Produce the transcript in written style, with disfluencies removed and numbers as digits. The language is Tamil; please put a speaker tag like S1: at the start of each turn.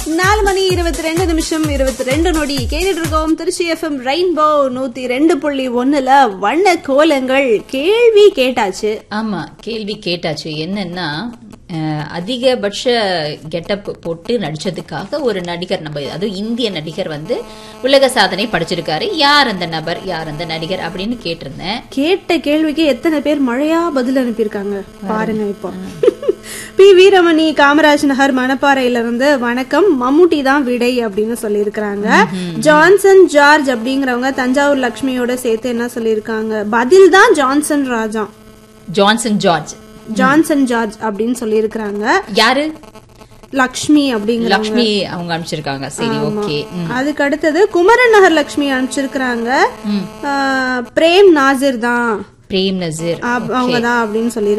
S1: 4 மணி 22 நிமிஷம் 22 நொடி கேட்டுட்டு இருக்கோம். திருச்சி எஃப்எம் ரெயின்போ 102.1 வண்ண கோலங்கள். கேள்வி கேட்டாச்சு.
S2: ஆமா, கேள்வி கேட்டாச்சு. என்னன்னா, அதிகபட்ச கெட்டப் போட்டு நடிச்சதுக்காக ஒரு நடிகர், நம்ம அதுவும் இந்திய நடிகர் உலக சாதனை படைச்சிருக்காரு. யார் அந்த நபர், யார் அந்த நடிகர் அப்படின்னு கேட்டிருந்தேன்.
S1: கேட்ட கேள்விக்கு எத்தனை பேர் மழையா பதில் அனுப்பியிருக்காங்க பாருங்க. இப்போ பி வீரமணி காமராஜ் நகர் மணப்பாறையில இருந்து வணக்கம், மம்முட்டி தான் விடை அப்படின்னு சொல்லியிருக்காங்க. ஜான்சன் ஜார்ஜ் அப்படிங்கிறவங்க தஞ்சாவூர் லட்சுமியோட சேர்த்து என்ன சொல்லியிருக்காங்க, பதில் தான் ஜான்சன் ராஜா.
S2: ஜான்சன் ஜார்ஜ்
S1: அப்படின்னு சொல்லியிருக்காங்க.
S2: யாரு?
S1: லக்ஷ்மி அப்படிங்கிற
S2: லக்ஷ்மி அவங்க அனுப்பிச்சிருக்காங்க. சரி, ஓகே.
S1: அதுக்கு அடுத்தது குமரன் நகர் லட்சுமி அனுப்பிச்சிருக்காங்க. பிரேம் நாசிர் தான்,
S2: பிரேம் நசீர்
S1: அவங்கதான் அப்படின்னு சொல்லி